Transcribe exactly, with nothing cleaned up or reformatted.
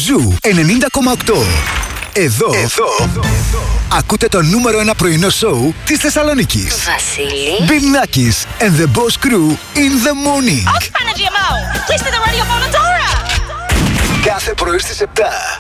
Ζου ενενήντα κόμμα οκτώ. Εδώ, εδώ, ακούτε το νούμερο ένα πρωινό σοου της Θεσσαλονίκης. Βασίλη. Bill Nackis and the Boss Crew in the morning. Off, Panagiomo! Please do the radio Bonadora! Κάθε πρωί στις επτά.